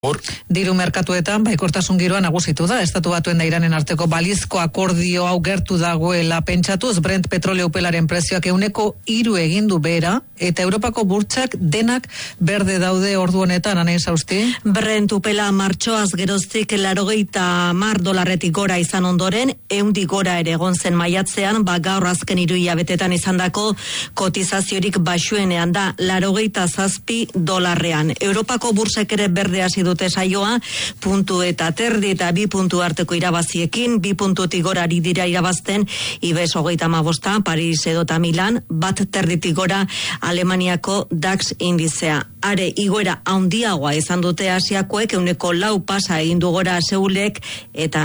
Diru merkatuetan baikortasun giroa nagusitu da. Estatu Batuen da Iranen arteko balizko akordio hau gertu dagoela pentsatuz, Brent petroleo upelaren prezioak 3% egin du behera, eta Europako burtsak denak berde daude ordu honetan, Anaiz Austi. Brent upela martxoaz geroztik $10 gora izan ondoren, 100 gora ere egon zen maiatzean, gaur azken 3 hilabetetan izandako kotizaziorik baxuenean da $87. Europako burtsak ere berde hasi dute saioa, puntu eta terdi eta 2 puntu arteko irabaziekin, 2 puntutik gora ari dira irabazten IBEX 35, Paris edota Milan, 1 terditik gora Alemaniako DAX indizea. Are igoera handiagoa izan dute Asiakoek, 4% pasa egin du gora Seulek eta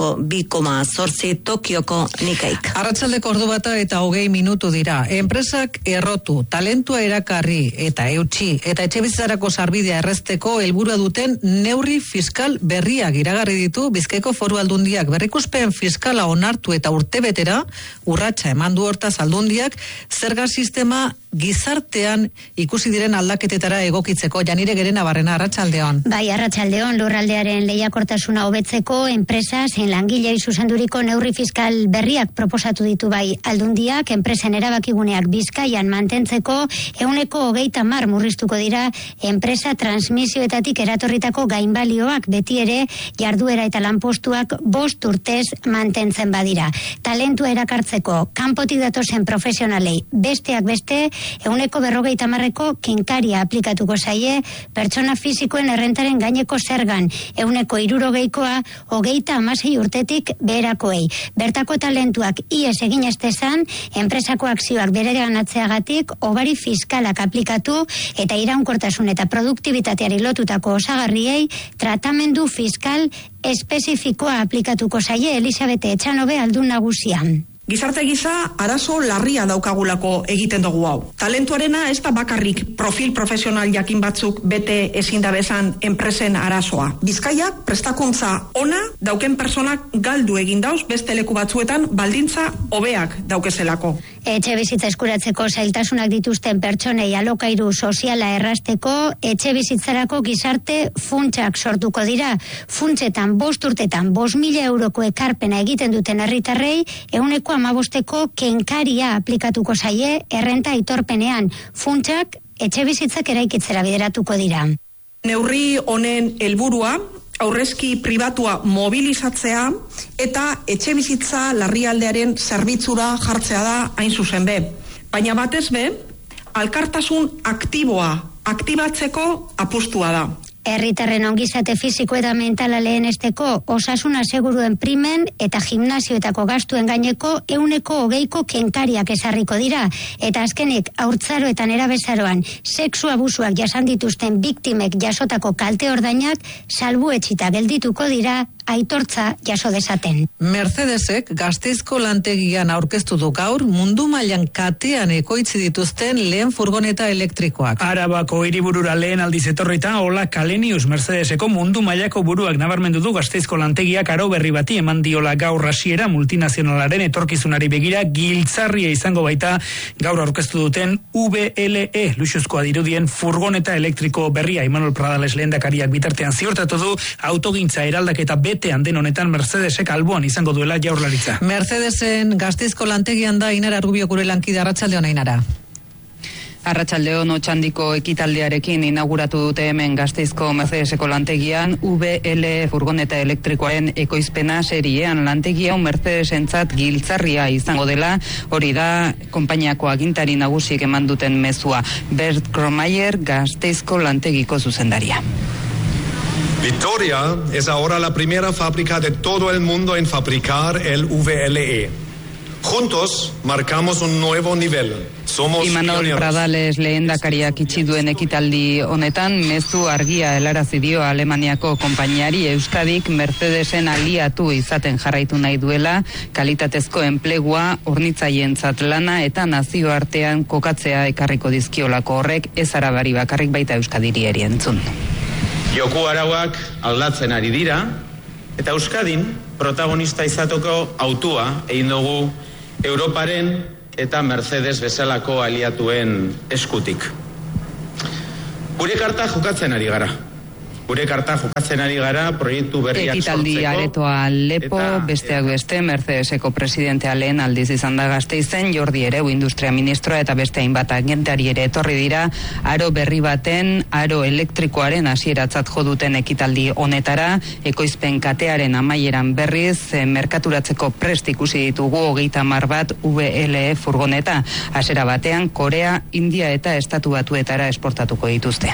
2,8% Tokioko Nikkeik. Arratsaldeko 1 eta 20 minutu dira. Enpresak errotu, talentua erakarri eta eutsi eta etxebizitzarako sarbidea errezteko helburua duten neurri fiskal berriak iragarri ditu Bizkaiko Foru Aldundiak. Berrikuspen fiskala onartu eta urtebetera urratsa eman du hortaz Aldundiak zerga sistema gizartean ikusi diren aldaketetara egokitzeko. Janire Gerena Barrena, arratsaldeon. Bai, arratsaldeon, lurraldearen lehiakortasuna hobetzeko enpresa zein langilei zuzenduriko neurri fiskal berriak proposatu ditu bai Aldundiak. Enpresen erabakiguneak Bizkaian mantentzeko 20% murriztuko dira enpresa transmisioetatik eratorritako gainbalioak, beti ere jarduera eta lanpostuak 5 urtez mantentzen badira. Talentua erakartzeko kanpotik datozen profesionalei besteak beste 40% kenkaria aplikatuko zaie pertsona fisikoen errentaren gaineko zergan, 60%koa 36 urtetik beherakoei. Bertako talentuak ies egin estezan, enpresako akzioak bereganatzeagatik obari fiskalak aplikatu eta iraunkortasun eta produktibitateari lotutako osagarriei tratamendu fiskal espezifikoa aplikatuko zaie. Elisabete Etxanobe Aldun Nagusian. Gizarte gisa arazo larria daukagulako egiten dugu hau. Talentuarena ez da bakarrik profil profesional jakin batzuk bete ezin da bezan enpresen arazoa. Bizkaiak prestakuntza ona dauken personak galdu egin dauz beste leku batzuetan baldintza hobeak daukezelako. Etxe bizitza eskuratzeko zailtasunak dituzten pertsonei alokairu soziala errasteko etxe bizitzarako gizarte funtsak sortuko dira. Funtsetan 5 urtetan 5.000 euroko ekarpena egiten duten herritarrei 15%ko kenkaria aplikatuko zaie errenta aitorpenean. Funtsak etxe bizitzak eraikitzera bideratuko dira. Neurri honen helburua aurrezki pribatua mobilizatzea eta etxe bizitza larrialdearen zerbitzura jartzea da hain zuzen be. Baina batez be, alkartasun aktiboa aktibatzeko apustua da. Herritarren ongizate fisiko eta mentala lehenesteko osasun aseguruen primen eta gimnasioetako gastuen gaineko 20%ko kenkariak ezarriko dira. Eta azkenik, haurtzaroetan erabezaroan sexu abusuak jasan dituzten biktimek jasotako kalte ordainak salbuetsita geldituko dira aitortza jaso dezaten. Mercedesek Gasteizko lantegian aurkeztu du gaur mundu mailan katean ekoitzi dituzten lehen furgoneta elektrikoak. Arabako hiriburura lehen aldiz etorrita Ola Kalenius Mercedeseko mundu mailako buruak nabarmendu du Gasteizko lantegiak aro berri bati eman diola gaur hasiera multinazionalaren etorkizunari begira giltzarria izango baita gaur aurkeztu duten VLE luxuzkoa dirudien furgoneta elektriko berria. Imanol Pradales lehendakariak bitartean ziurtatu du autogintza eraldaketa betean den honetan Mercedesek alboan izango duela Jaurlaritza. Mercedesen Gasteizko lantegian da Ainara Rubio gure lankide. Arratsaldeon, Ainara. Arratsaldeon, Otxandiko ekitaldiarekin inauguratu dute hemen Gasteizko Mercedeseko lantegian VL furgoneta elektrikoaren ekoizpena seriean. Lantegia Mercedesentzat giltzarria izango dela, hori da konpainiako agintari nagusiek eman duten mezua. Bert Kromayer, Gasteizko lantegiko zuzendaria. Vitoria es ahora la primera fábrica de todo el mundo en fabricar el VLE. Juntos marcamos un nuevo nivel. Somos Imanol Pradales lehendakariak itxi duen ekitaldi honetan mezu argia helarazi dio Alemaniako konpainiari Euskadik Mercedesen aliatu izaten jarraitu nahi duela, kalitatezko enplegua, hornitzaientzat lana eta nazioartean kokatzea ekarriko dizkiolako horrek ez arabari bakarrik baita Euskadiri ere entzun. Joko arauak aldatzen ari dira, eta Euskadin protagonista izateko autua egin dugu Europaren eta Mercedes bezalako aliatuen eskutik. Gure karta jokatzen ari gara. Gure karta jokatzen ari gara proiektu berriak sortzeko. Ekitaldi aretoa lepo, besteak beste, Mercedeseko presidentea lehen aldiz izan da Gasteizen, Jordi Ereu industria ministroa eta beste hainbat agentari ere etorri dira, aro berri baten, aro elektrikoaren hasieratzat jo duten ekitaldi honetara, ekoizpen katearen amaieran berriz, merkaturatzeko prest ikusi ditugu 30 bat VLE furgoneta, hasiera batean Korea, India eta Estatu Batuetara esportatuko dituzte.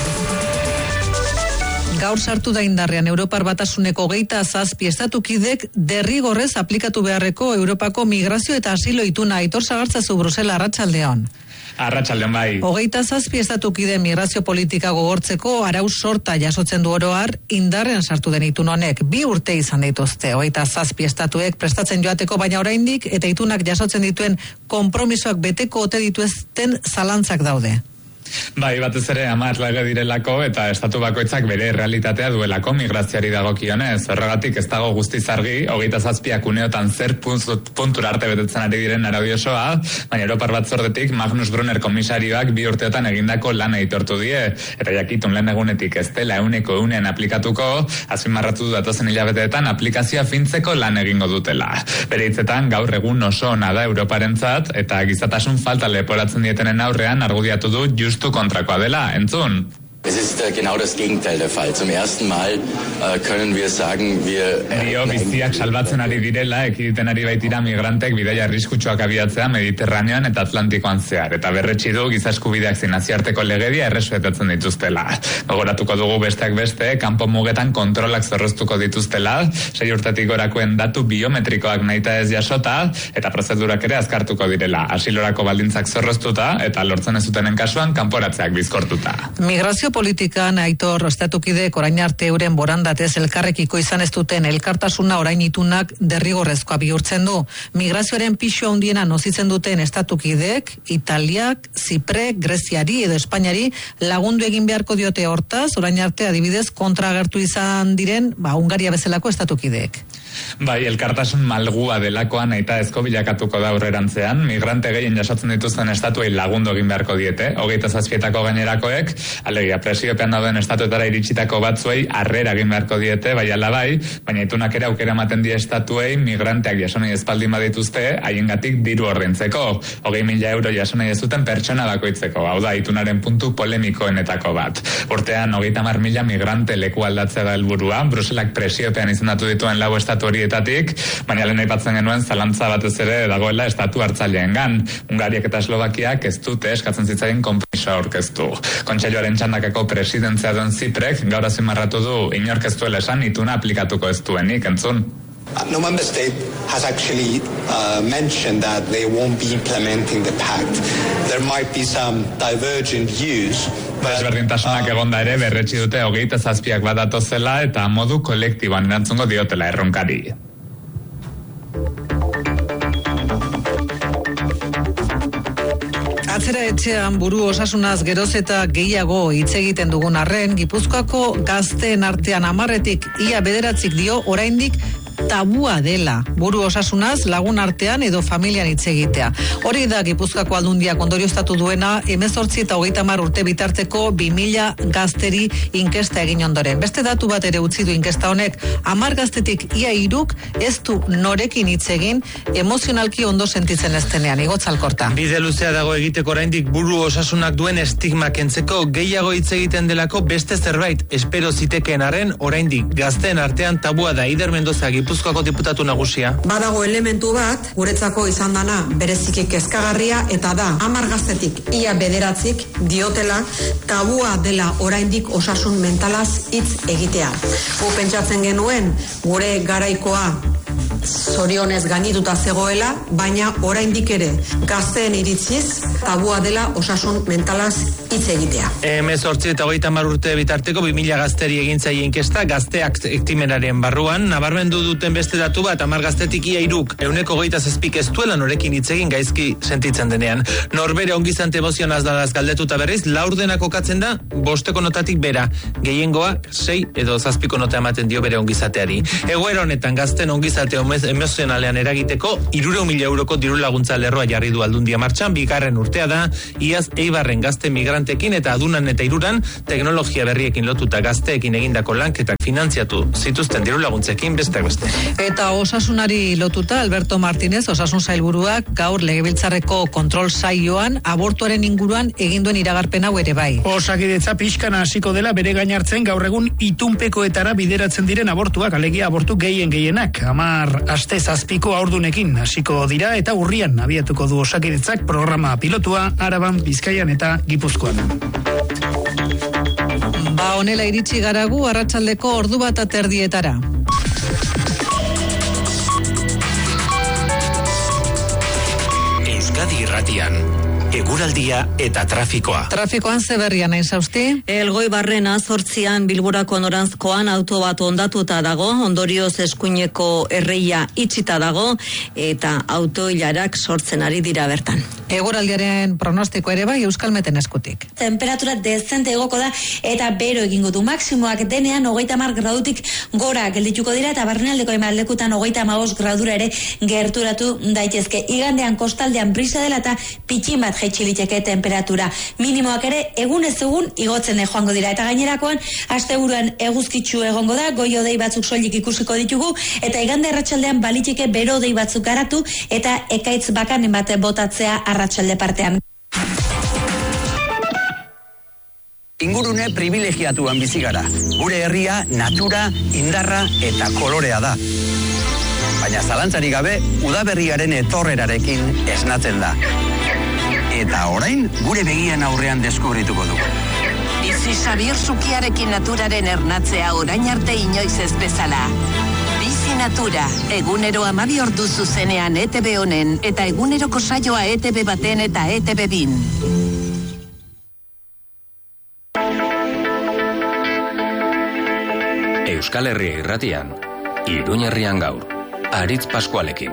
Gaur sartu da indarrean Europar Batasuneko 27 estatukidek derrigorrez aplikatu beharreko Europako migrazio eta asilo ituna. Aitor Sagartzazu, Brusela, arratsaldeon. Arratsaldeon bai. 27 estatukide migrazio politika gogortzeko arau sorta jasotzen du oro har indarrean sartu den itun honek. 2 urte izan dituzte 27 estatuek prestatzen joateko, baina oraindik eta itunak jasotzen dituen konpromisoak beteko ote dituzten zalantzak daude. Bai, batez ere 10 lege direlako eta estatu bakoitzak bere realitatea duelako migrazioari dagokionez. Horregatik ez dago guztiz argi 27 uneotan zer puntura arte betetzen ari diren araudi osoa, baina Europar Batzordetik Magnus Brunner komisarioak 2 urteotan egindako lana aitortu die, eta jakitun lehen egunetik ez dela 100% aplikatuko, azpimarratu du datozen hilabeteetan aplikazioa fintzeko lan egingo dutela. Bere hitzetan gaur egun oso ona da Europarentzat eta gizatasun falta leporatzen dietenen aurrean argudiatu du justu kontrakoa dela, entzun. Es ist genau das Gegenteil der Fall. Zum ersten Mal können wir sagen, wir... Biziak salbatzen ari direla, ekiditen ari baitira migrantek bidaia arriskutsuak abiatzea Mediterraneoan eta Atlantikoan zehar. Eta berretsi du giza eskubideak zein nazioarteko legedia errespetatzen dituztela. Gogoratuko dugu besteak beste, kanpo mugetan kontrolak zorroztuko dituztela, 6 urtetik gorakoen datu biometrikoak nahita ez jasota, eta prozedurak ere azkartuko direla. Asilorako baldintzak zorroztuta, eta lortzen ez zutenen kasuan kanporatzeak bizkortuta. Migrazio politikan Aitor estatukidek orain arte euren borandatez elkarrekiko izan ez duten elkartasuna orain itunak derrigorrezkoa bihurtzen du. Migrazioaren pisu handiena nozitzen duten estatukidek, Italiak, Zipre, Greziari edo Espainiari lagundu egin beharko diote hortaz, orain arte adibidez kontra agertu izan diren, Hungaria bezalako estatukidek. Bai, elkartasun malgua delakoan eta ezko bilakatuko da aurrerantzean, migrante gehien jasotzen dituzten estatuei lagundu egin beharko diete, 27etako gainerakoek, alegia presiopean dauden estatuetara iritsitako batzuei harrera egin beharko diete, bai ala bai, baina itunak ere aukera ematen die estatuei migranteak jasonei espaldin badituzte, haiengatik diru ordaintzeko, 20.000 euro jasonei ez duten pertsona bakoitzeko, hau da, itunaren puntu polemikoenetako bat. Urtean 30.000 migrante leku aldatzea da helburua, Bruselak presiopean izendatu dituen 4 estatu horietatik, baina lehen aipatzen genuen zalantza batez ere dagoela estatu hartzaileengan. Hungariak eta Eslovakiak ez dute eskatzen zitzaien konpromisoa aurkeztu. Kontseiluaren txandakako presidentzia duen Ziprek gaur azpimarratu du inork ez duela esan ituna aplikatuko ez duenik, entzun. No member state has actually mentioned that they won't be implementing the pact. There might be some divergent views. Desberdintasunak egonda ere berretsi dute 27 badatozela eta modu kolektiboan erantzungo diotela erronkari. Atzera etxean buru osasunaz geroz eta gehiago hitz egiten dugun arren, Gipuzkoako gazteen artean 10etik ia 9 dio oraindik tabua dela buru osasunaz lagun artean edo familian hitz egitea. Hori da Gipuzkoako Aldundiak ondorioztatu duena 18 eta 30 urte bitarteko 2000 gazteri inkesta egin ondoren. Beste datu bat ere utzi du inkesta honek, 10 gaztetik ia 3 ez du norekin hitz egin emozionalki ondo sentitzen ez denean. Igotzalkorta. Bide luzea dago egiteko oraindik buru osasunak duen estigma kentzeko, gehiago hitz egiten delako beste zerbait espero zitekeen arren oraindik gazteen artean tabua da. Ider Mendoza, Gipuzkoako diputatu nagusia. Badago elementu bat, guretzako izan dana bereziki kezkagarria, eta da 10 gaztetik ia 9 diotela tabua dela oraindik osasun mentalaz hitz egitea. Gu pentsatzen genuen gure garaikoa zorionez gainituta zegoela, baina oraindik ere gazteen iritziz tabua dela osasun mentalaz hitz egitea. 18 eta 30 urte bitarteko 2000 gazteri egin zaie inkesta gazteak ekimenaren barruan, nabarmendu duten beste datu bat 10 gaztetik ia 3 27 ez duela norekin hitz egin gaizki sentitzen denean. Norbere ongizante emozionaz dadaz galdetuta berriz, 4 kokatzen da 5 notatik bera, gehiengoa 6 edo 7 nota ematen dio bere ongizateari. Egoera honetan gazten ongizate emozionalean eragiteko 300.000 euroko diru laguntza lerroa jarri du Aldundia martxan, bigarren urtea da, iaz Eibarren gazte migrante migrantekin eta adunan eta iruran teknologia berriekin lotuta gazteekin egindako lanketak finantziatu zituzten diru laguntzekin besteak beste. Eta osasunari lotuta Alberto Martínez, osasun sailburuak gaur legebiltzarreko kontrol saioan abortuaren inguruan egin duen iragarpen hau ere bai. Osakidetza pixkana hasiko dela bere gainartzen gaur egun itunpekoetara bideratzen diren abortuak, alegia abortu gehienak. 10 aste zazpiko haurdunekin hasiko dira eta urrian abiatuko du Osakidetzak programa pilotua Araban, Bizkaian eta Gipuzkoan. Honela iritsi garagu arratsaldeko 1:30. Euskadi Irratian, eguraldia eta trafikoa. Trafikoan zeberria nahi zausti? Elgoibarrena 8an Bilborako noranzkoan auto bat ondatuta dago, ondorioz eskuineko erreia itxita dago eta autoilarak sortzen ari dira bertan. Eguraldiaren pronostiko ere bai Euskalmeten eskutik. Temperatura dezente egoko da eta bero egingo du, maksimoak denean 30 gradutik gora geldituko dira eta barnealdeko hainbatlekutan 35 gradura ere gerturatu daitezke. Igandean kostaldean brisa dela eta pitxin bat jaitsi liteke temperatura. Minimoak ere egunez egun igotzen joango dira eta gainerakoan asteburuan eguzkitsu egongo da, goi-hodei batzuk soilik ikusiko ditugu eta igande arratsaldean baliteke bero-hodei batzuk garatu eta ekaitz bakanen bat botatzea arratsalde partean. Ingurune privilegiatuan bizi gara. Gure herria natura, indarra eta kolorea da. Baina zalantzarik gabe udaberriaren etorrerarekin esnatzen da. Eta orain gure begien aurrean deskubrituko dugu. Bizi Xabier Sukiarekin naturaren ernatzea orain arte inoiz ez bezala. Bizi Natura, egunero 12 ordu zuzenean ETV honen eta eguneroko saioa ETV baten eta ETV bin. Euskal Herria Irratian, Iruña Herrian gaur, Aritz Paskualekin.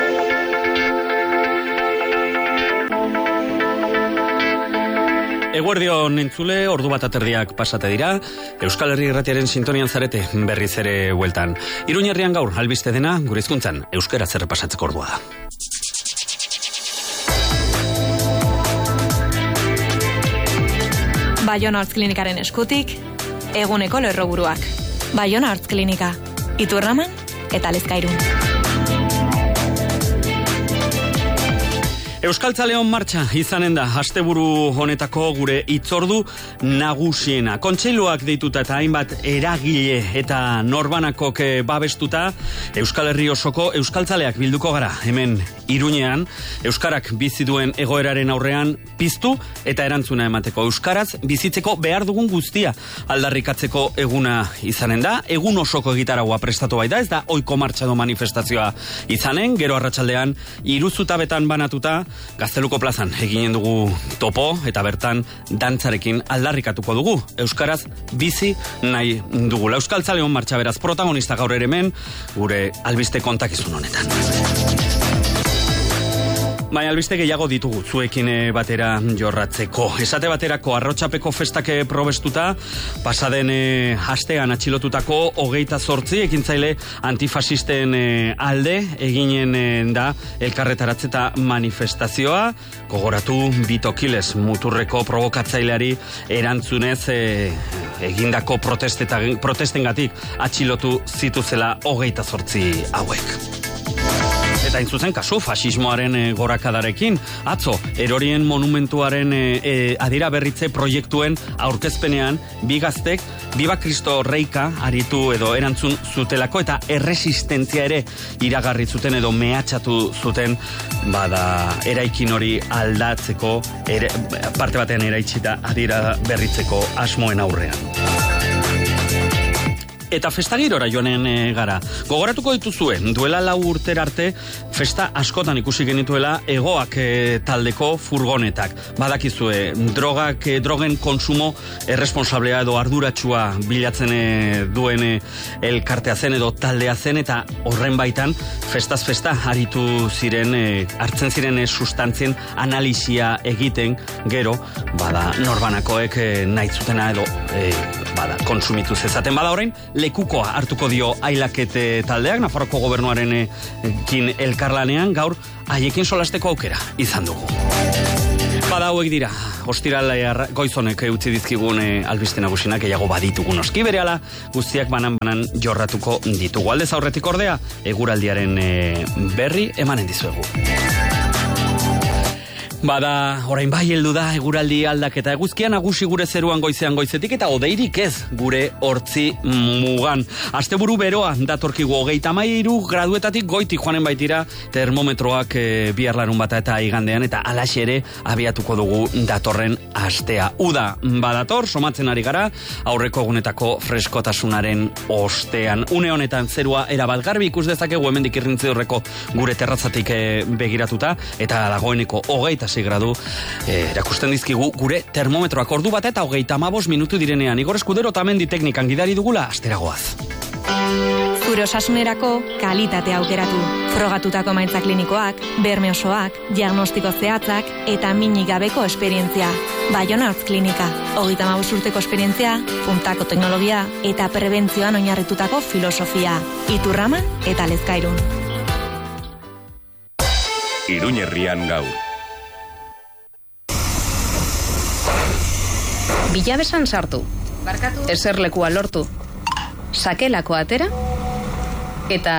Eguerdion entzule, 1:30 pasate dira, Euskal Herria Irratiaren sintonian zarete berriz ere bueltan. Iruña Herrian gaur, albiste dena, gure hizkuntzan, euskera zer pasatzeko ordua da. Baiona Artz Klinikaren eskutik, eguneko lerroburuak. Baiona Artz Klinika, Iturraman eta Lezkairun. Euskaltzaleon martxa izanen da asteburu honetako gure hitzordu nagusiena. Kontseiluak deituta eta hainbat eragile eta norbanakok babestuta Euskal Herri osoko euskaltzaleak bilduko gara. Hemen Iruñean euskarak bizi duen egoeraren aurrean piztu eta erantzuna emateko. Euskaraz bizitzeko behar dugun guztia aldarrikatzeko eguna izanen da. Egun osoko egitaragua prestatu baita, ez da ohiko martxa do manifestazioa izanen, gero arratsaldean 3 zutabetan banatuta Gazteluko plazan eginen dugu topo eta bertan dantzarekin aldarrikatuko dugu. Euskaraz bizi nahi dugula. Euskaltzaleon martxa beraz protagonista gaur ere hemen gure albiste kontakizun honetan. Baina albiste gehiago ditugu zuekin batera jorratzeko. Esate baterako Arrotxapeko festak probestuta, pasaden hastean atxilotutako 28 ekintzaile antifasisten alde eginen da elkarretaratze eta manifestazioa. Gogoratu Bitokiles muturreko provokatzaileari erantzunez egindako protestengatik atxilotu zituzela 28 hauek. Eta intzuzen kasu fasismoaren gorakadarekin, atzo erorien monumentuaren adira berritze proiektuen aurkezpenean bi gaztek Biba Kristo Reika aritu edo erantzun zutelako eta erresistentzia ere iragarri zuten edo mehatxatu zuten bada eraikin hori aldatzeko parte batean eraitsita adira berritzeko asmoen aurrean. Eta festagirora joanen gara. Gogoratuko dituzue, duela 4 urtera arte, festa askotan ikusi genituela egoak taldeko furgonetak. Badakizue, drogen konsumo erresponsablea edo arduratsua bilatzen duen elkartea zen edo taldea zen, eta horren baitan, festaz festa aritu ziren, hartzen ziren sustantzien analisia egiten, gero, norbanakoek nahi zutena edo konsumitu zezaten. Bada orain, lekukoa hartuko dio ailakete taldeak, Nafarroko gobernuaren elkarlanean, gaur haiekin solasteko aukera izan dugu. Bada hauek dira, ostiral goizonek utzi dizkigun albiste nagusinak gehiago baditugun oski berehala, guztiak banan jorratuko ditugu. Aldez aurretik ordea, eguraldiaren berri emanen dizuegu. Bada, orain bai heldu da eguraldi aldaketa eguzkia nagusi gure zeruan goizean goizetik eta odeirik ez gure hortzi mugan. Asteburu beroa datorkigu 33 graduetatik goitik joanen baitira termometroak bihar larunbata eta igandean eta halaxe ere abiatuko dugu datorren astea. Uda badator, somatzen ari gara, aurreko egunetako freskotasunaren ostean. Une honetan zerua erabat garbi ikus dezakegu hemendik irrintzi horreko gure terrazatik begiratuta eta dagoeneko 26 gradu erakusten dizkigu gure termometroak ordu bat eta 35 minutu direnean. Igor Eskudero tamendi teknikan gidari dugula, asteragoaz. Zure osasunerako kalitatea aukeratu. Frogatutako emaitza klinikoak, berme osoak, diagnostiko zehatzak eta minik gabeko esperientzia. Baiona Artz Klinika, 35 urteko esperientzia, puntako teknologia eta prebentzioan oinarritutako filosofia. Iturrama eta Lezkairun. Iruñerrian gaur. Bilabesan sartu. Barkatu. Eserlekua lortu. Sakelako atera. Eta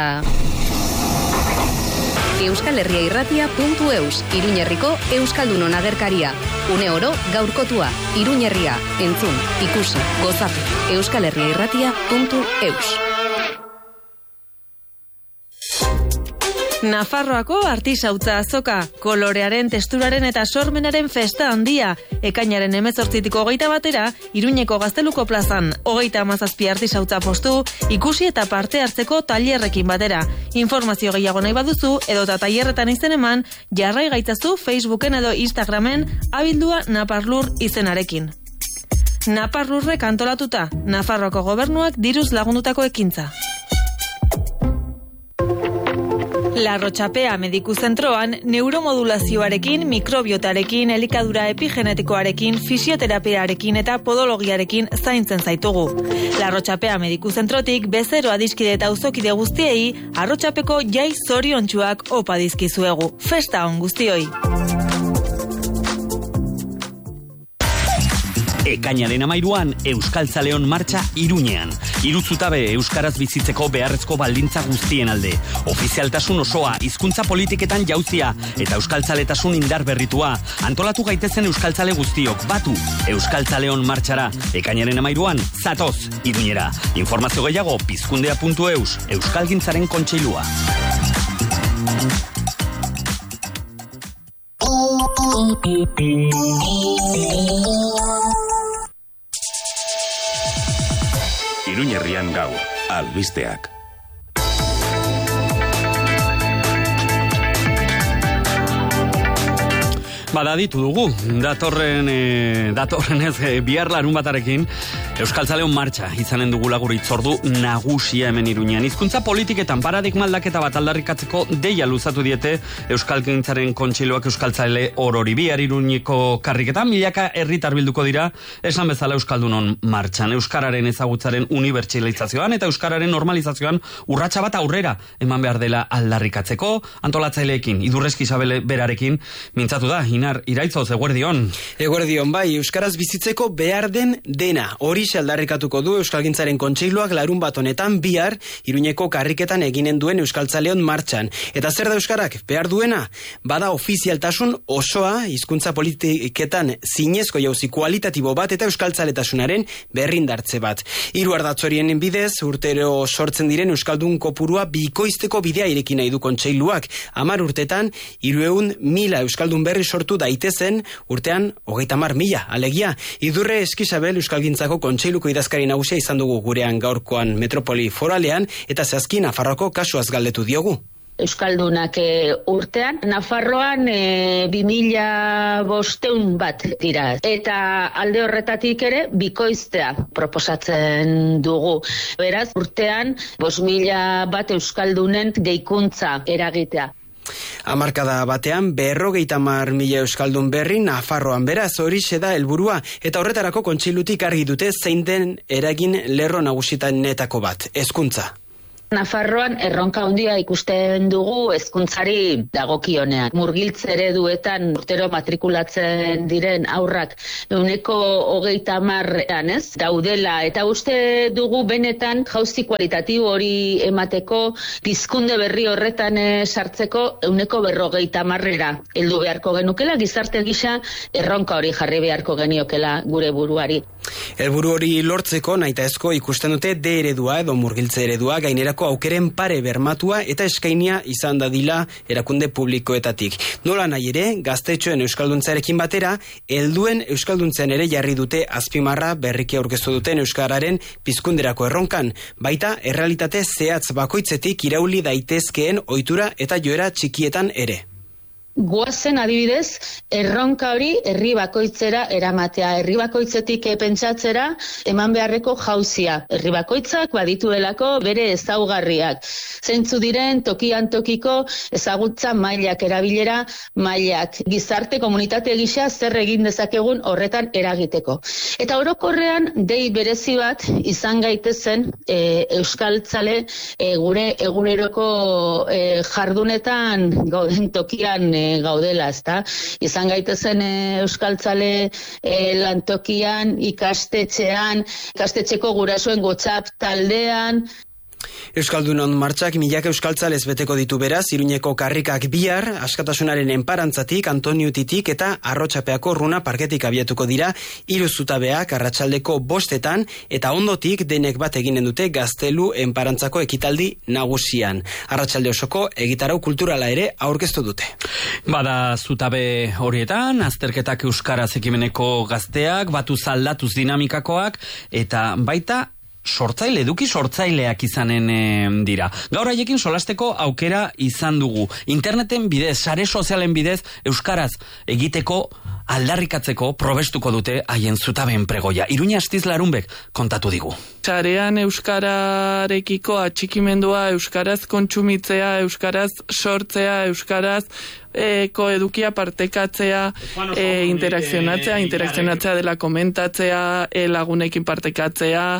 euskalherriairratia.eus, Iruñerriko Euskaldunon agerkaria. Une oro gaurkotua. Iruñerria. Entzun, ikusi, gozatu. euskalherriairratia.eus. Nafarroako artisautza azoka, kolorearen, testuraren eta sormenaren festa handia. Ekainaren 18tik 21 Iruñeko Gazteluko plazan, 37 artisautza postu, ikusi eta parte hartzeko tailerrekin batera. Informazio gehiago nahi baduzu, edota tailerretan izen eman, jarrai gaitzazu Facebooken edo Instagramen abildua Naparlur izenarekin. Naparlurrek antolatuta, Nafarroako gobernuak diruz lagundutako ekintza. Larrotxapea Mediku Zentroan neuromodulazioarekin, mikrobiotarekin, elikadura epigenetikoarekin, fisioterapiarekin eta podologiarekin zaintzen zaitugu. Larrotxapea Mediku Zentrotik bezero adiskide eta auzokide guztiei arrotxapeko jai zoriontsuak opa dizkizuegu. Festa on guztioi! Ekainaren 13an Euskaltzaleon martxa Iruñean. Iruzutabe euskaraz bizitzeko beharrezko baldintza guztien alde. Ofizialtasun osoa, hizkuntza politiketan jauzia eta euskaltzaletasun indar berritua. Antolatu gaitezen euskaltzale guztiok, batu Euskaltzaleon martxara. Ekainaren 13an zatoz Iruñera. Informazio gehiago pizkundea.eus, Euskalgintzaren kontseilua. Iruñerrian gaur, albisteak. Badaditu dugu, datorren ez, bihar larunbatarekin Euskaltzaleon martxa izanen dugula gure hitzordu nagusia hemen Iruñean. Hizkuntza politiketan paradigma aldaketa bat aldarrikatzeko deia luzatu diete Euskalgintzaren kontseiluak euskaltzale orori. Bihar Iruñeko karriketan milaka herritar bilduko dira, esan bezala Euskaldunon martxan. Euskararen ezagutzaren unibertsalizazioan eta euskararen normalizazioan urratsa bat aurrera eman behar dela aldarrikatzeko, antolatzaileekin, Idurrezki Isabel berarekin mintzatu da. Inar Iraitzoz, eguerdion. Eguerdion, bai, euskaraz bizitzeko behar den dena. Horixe aldarrikatuko du Euskalgintzaren kontseiluak larunbat honetan bihar Iruñeko karriketan eginen duen Euskaltzaleon martxan. Eta zer da euskarak behar duena? Bada ofizialtasun osoa, hizkuntza politiketan zinezko jauzi kualitatibo bat eta euskaltzaletasunaren berrindartze bat. 3 ardatzorien bidez, urtero sortzen diren euskaldun kopurua bikoizteko bidea ireki nahi du kontseiluak. 10 urtetan 300.000 euskaldun berri sortu daitezen, urtean 30.000, alegia. Idurre Eskisabel Euskalgintzako kontseiluko idazkari nagusia izan dugu gurean gaurkoan metropoli foralean, eta zehazki Nafarroako kasuaz galdetu diogu. Euskaldunak urtean, Nafarroan 2.500 bat dira. Eta alde horretatik ere, bikoiztea proposatzen dugu. Beraz, urtean 5.000 bat Euskaldunen deikuntza eragitea. Hamarkada batean 50.000 euskaldun berri Nafarroan, beraz horixe da helburua, eta horretarako kontseilutik argi dute zein den eragin lerro nagusitanetako bat, hezkuntza. Nafarroan erronka handia ikusten dugu hezkuntzari dagokionean. Murgiltze ereduetan urtero matrikulatzen diren aurrak 30%, ez? Daudela eta uste dugu benetan jauzi kualitatibo hori emateko pizkunde berri horretan sartzeko 40%ra heldu beharko genukela, gizarte gisa erronka hori jarri beharko geniokela gure buruari. Helburu hori lortzeko nahitaezko ikusten dute D eredua edo murgiltze eredua gainerako aukeren pare bermatua eta eskainia izan dadila erakunde publikoetatik. Nola nahi ere, gaztetxoen euskalduntzarekin batera, helduen euskalduntzean ere jarri dute azpimarra berriki aurkeztu duten euskararen pizkunderako erronkan, baita errealitate zehatz bakoitzetik irauli daitezkeen ohitura eta joera txikietan ere. Goazen adibidez, erronka hori herri bakoitzera eramatea, herri bakoitzetik pentsatzera eman beharreko jauzia. Herri bakoitzak badituelako bere ezaugarriak. Zeintzu diren tokian tokiko ezagutza mailak, erabilera mailak, gizarte komunitate gisa zer egin dezakegun horretan eragiteko. Eta orokorrean dei berezi bat izan gaitezen euskaltzale gure eguneroko jardunetan gauden tokian gaudela, ezta? Izan gaitezen euskaltzale lantokian, ikastetxeko gurasoen WhatsApp taldean. Euskaldunon martxak milaka euskaltzalez beteko ditu beraz, Iruñeko karrikak bihar, askatasunaren enparantzatik, Antoniutitik eta Arrotxapeako Runa parketik abiatuko dira, 3 zutabeak arratsaldeko 5 eta ondotik denek bat eginen dute Gaztelu enparantzako ekitaldi nagusian. Arratsalde osoko egitarau kulturala ere aurkeztu dute. Bada zutabe horietan, azterketak euskaraz ekimeneko gazteak, batuz aldatuz dinamikakoak, eta baita eduki sortzaileak izanen dira. Gaur haiekin solasteko aukera izan dugu. Interneten bidez, sare sozialen bidez, euskaraz egiteko aldarrikatzeko probestuko dute haien zutaben pregoia. Iruña Astiz Larunbek kontatu digu. Sarean euskararekiko atxikimendua, euskaraz kontsumitzea, euskaraz sortzea, euskaraz edukia partekatzea, interakzionatzea dela komentatzea, lagunekin partekatzea,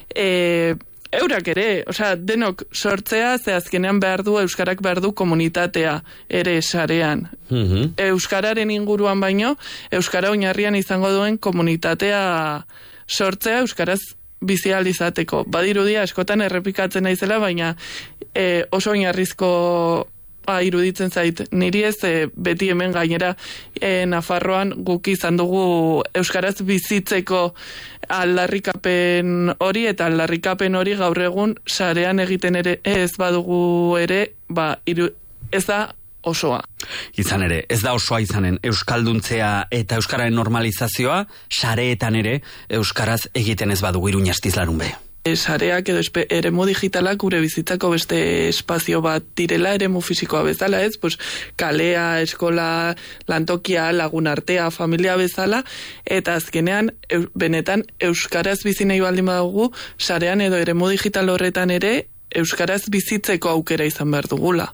eurak ere, denok sortzea, ze azkenean euskarak behar du komunitatea ere sarean. Euskararen inguruan baino, euskara oinarrian izango duen komunitatea sortzea euskaraz bizializateko. Badirudia askotan errepikatzen naizela, baina oso oinarrizko iruditzen zait. Niri ez beti hemen gainera Nafarroan guk izan dugu euskaraz bizitzeko aldarrikapen hori, eta aldarrikapen hori gaur egun sarean egiten ere ez badugu ere, ez da osoa. Izan ere, ez da osoa izanen euskalduntzea eta euskararen normalizazioa, sareetan ere euskaraz egiten ez badugu. Iruña Astiz Larunbe. Sareak edo eremu digitalak gure bizitzako beste espazio bat direla, eremu fisikoa bezala, ez? Kalea, eskola, lantokia, lagun artea, familia bezala, eta azkenean benetan euskaraz bizi nahi baldin badugu, sarean edo eremu digital horretan ere euskaraz bizitzeko aukera izan behar dugula.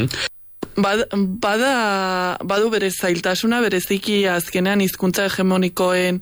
Badu bere zailtasuna, bereziki azkenean hizkuntza hegemonikoen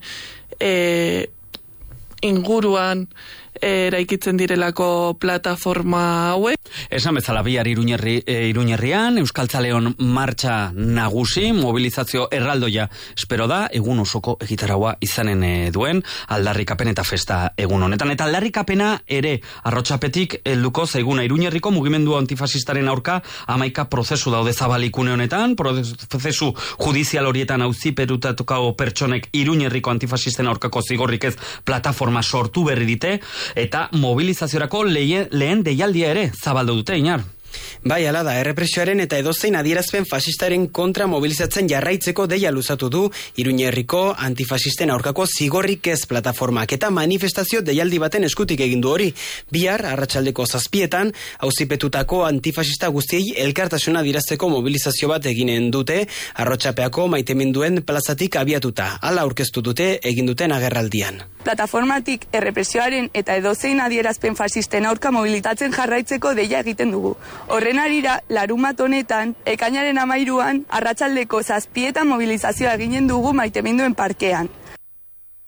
inguruan eraikitzen direlako plataforma hauek. Esan bezala bihar Iruñerrian, Euskaltzaleon martxa nagusi, mobilizazio erraldoia espero da, egun osoko egitaraua izanen duen, aldarrikapen eta festa egun honetan. Eta aldarrikapena ere Arrotxapetik helduko zaiguna. Iruñerriko mugimendu antifasistaren aurka 11 prozesu daude zabalikune honetan, prozesu judizial horietan auzipetutatutako pertsonek Iruñerriko antifasisten aurkako zigorrik ez plataforma sortu berri dite, eta mobilizaziorako lehen deialdia ere zabaldu dute, Inar. Bai, ala da, errepresioaren eta edozein adierazpen fasistaren kontra mobilizatzen jarraitzeko deia luzatu du Iruñerriko antifasisten aurkako zigorrik ez plataformak, eta manifestazio deialdi baten eskutik egindu hori. Bihar, arratsaldeko 7 auzipetutako antifasista guztiei elkartasuna adierazteko mobilizazio bat eginen dute, Arrotxapeako maitemenduen plazatik abiatuta. Hala aurkeztu dute egin duten agerraldian. Plataformatik errepresioaren eta edozein adierazpen fasisten aurka mobilizatzen jarraitzeko deia egiten dugu. Horren arira, larunbat honetan, ekainaren 13 arratsaldeko 7 mobilizazioa eginen dugu maitemenduen parkean.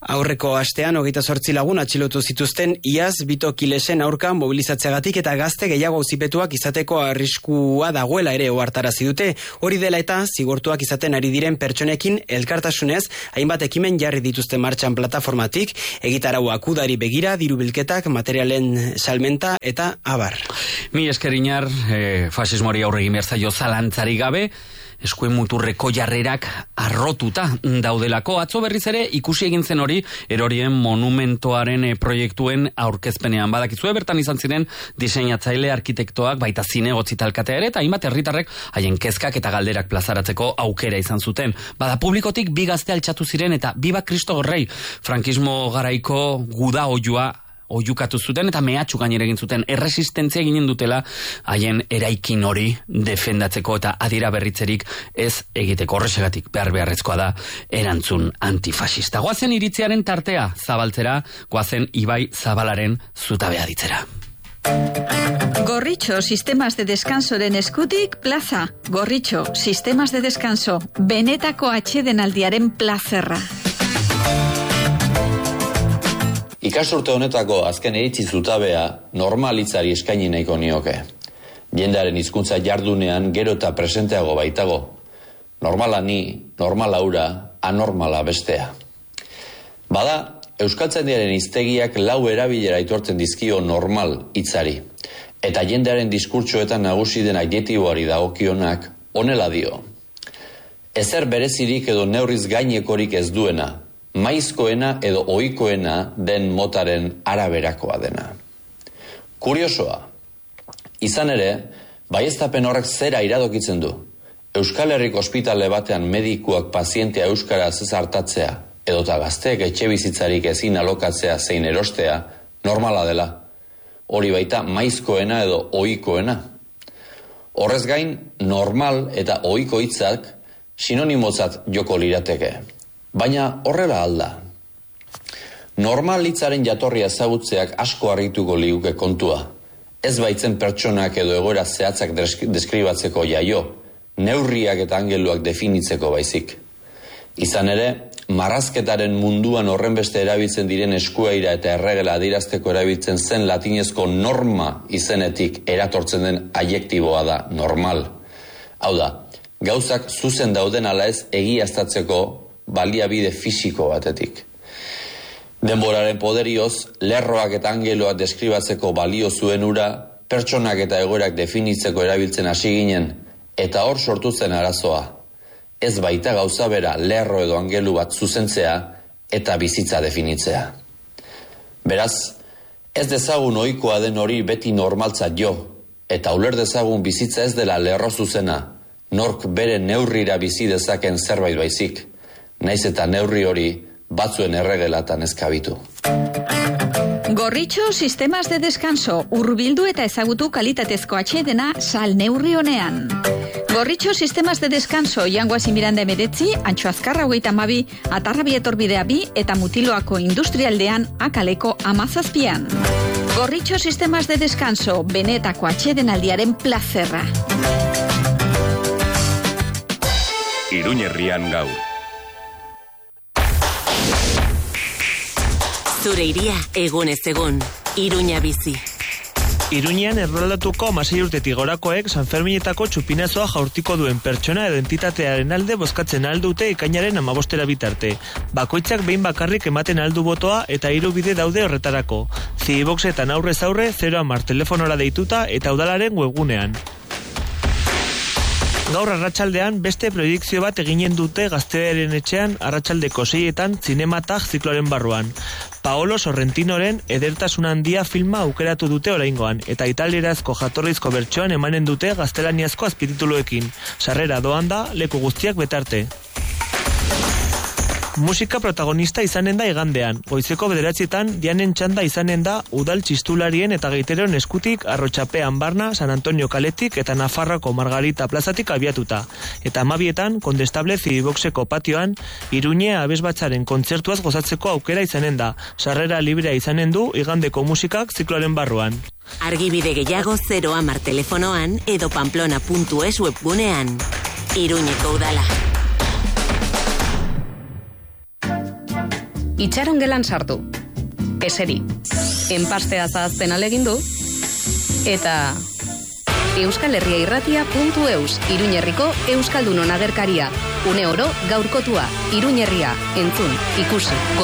Aurreko astean 28 lagun atxilotu zituzten iaz Bito Kilesen aurka mobilizatzeagatik eta gazte gehiago auzipetuak izateko arriskua dagoela ere ohartarazi dute. Hori dela eta zigortuak izaten ari diren pertsonekin elkartasunez hainbat ekimen jarri dituzte martxan plataformatik, egitarauak udari begira, diru bilketak, materialen salmenta eta abar. Mi eskerinar, fasismori aurre egin behar zaio zalantzari gabe, eskuen muturreko jarrerak arrotuta daudelako. Atzo berriz ere ikusi egin zen hori erorien monumentoaren proiektuen aurkezpenean. Badakizue bertan izan ziren diseinatzaile arkitektoak, baita zinegotzi talkatea ere, eta hainbat herritarrek haien kezkak eta galderak plazaratzeko aukera izan zuten. Bada publikotik bi gazte altxatu ziren eta Biba Kristo Rei, frankismo garaiko guda oiua oiukatu zuten eta mehatxu gainera egin zuten, erresistentzia eginen dutela haien eraikin hori defendatzeko eta adira berritzerik ez egiteko. Horrexegatik beharrezkoa da erantzun antifasista. Goazen iritziaren tartea zabaltzera, goazen Ibai Zabalaren zutabea ditzera. Gorritxo Sistemas de Descansoren eskutik plaza. Gorritxo Sistemas de Descanso, benetako atsedenaldiaren plazerra. Ikasturte honetako azken iritzi zutabea normalitzari eskaini nahiko nioke. Jendearen hizkuntza jardunean gero eta presenteago baitago. Normala ni, normala ura, anormala bestea. Bada, euskaltzaindiaren hiztegiak lau erabilera aitortzen dizkio normal hitzari. Eta jendearen diskurtsoetan nagusi den adjektiboari dagokionak honela dio. Ezer berezirik edo neurriz gainekorik ez duena, maizkoena edo ohikoena den motaren araberakoa dena. Kuriosoa, izan ere, baieztapen horrek zera iradokitzen du. Euskal Herriko ospitale batean medikuak pazientea euskaraz ez hartatzea, edota gazteek etxe bizitzarik ezin alokatzea zein erostea, normala dela. Hori baita maizkoena edo ohikoena. Horrez gain, normal eta ohiko hitzak sinonimotzat joko lirateke. Baina horrela alda. Normal hitzaren jatorria ezagutzeak asko harrituko liguke kontua. Ez baitzen pertsonak edo egoera zehatzak deskribatzeko jaio, neurriak eta angeluak definitzeko baizik. Izan ere, marrazketaren munduan horrenbeste erabiltzen diren eskuaira eta erregela adierazteko erabiltzen zen latinezko norma izenetik eratortzen den adjektiboa da normal. Hau da, gauzak zuzen dauden ala ez egiaztatzeko baliabide fisiko batetik. Denboraren poderioz, lerroak eta angeloak deskribatzeko balio zuen ura, pertsonak eta egoerak definitzeko erabiltzen hasi ginen, eta hor sortu zen arazoa. Ez baita gauza bera lerro edo angelu bat zuzentzea eta bizitza definitzea. Beraz, ez dezagun ohikoa den hori beti normaltzat jo, eta uler dezagun bizitza ez dela lerro zuzena, nork bere neurrira bizi dezaken zerbait baizik. Naiz eta neurri hori batzuen erregelatan ezkabitu. Gorritxo Sistemas de Descanso, hurbildu eta ezagutu kalitatezko atsedena sal neurri honean. Gorritxo Sistemas de Descanso, Jangoasi Miranda 19, Antxo Azkarra 32, Atarrabi Etorbidea 2 eta Mutiloako Industrialdean Akaleko 17. Gorritxo Sistemas de Descanso, benetako atsedenaldiaren plazerra. Iruñerrian gaur. Zure iria egunez egun, Iruña bizi. Iruñean erroldatuko 16 urtetik gorakoek Sanferminetako txupinazoa jaurtiko duen pertsona edo entitatearen alde bozkatzen aldute ekainaren 15 bitarte. Bakoitzak behin bakarrik ematen aldu botoa eta 3 bide daude horretarako. Ziboxetan aurrez aurre 010 telefonora deituta eta udalaren webgunean. Gaur arratsaldean beste proiekzio bat eginen dute Gaztearen etxean arratsaldeko 6etan Zinematak zikloaren barruan. Paolo Sorrentinoren Edertasun handia filma aukeratu dute oraingoan eta italierazko jatorrizko bertsoan emanen dute gaztelaniazko azpitituluekin. Sarrera doan da leku guztiak betarte. Musika protagonista izanen da igandean. Goizeko 9etan Dianen txanda izanen da udal txistularien eta geiteron eskutik Arrotxapean Barna, San Antonio kaletik eta Nafarroko Margarita plazatik abiatuta. Eta 12etan Kondestable Zibiboxeko patioan Iruñe abesbatzaren kontzertuaz gozatzeko aukera izanen da. Sarrera librea izanen du igandeko musikak zikloaren barruan. Argibide gehiago 010 telefonoan edo pamplona.es webgunean. Iruñeko udala. Itxaron gelan sartu. Eseri. Enpastea zahazten alegindu. Eta euskalherriairratia.eus, Iruñerriko Euskaldunon agerkaria. Une oro gaurkotua, Iruñerria, entzun, ikusi.